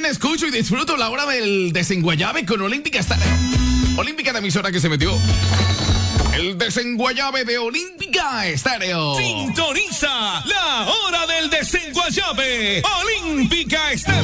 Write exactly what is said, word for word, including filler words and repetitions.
escucho y disfruto la hora del desenguayabe con Olímpica Estéreo. Olímpica, la emisora que se metió. El desenguayabe de Olímpica Estéreo. Sintoniza la hora del desenguayabe. Olímpica Estéreo.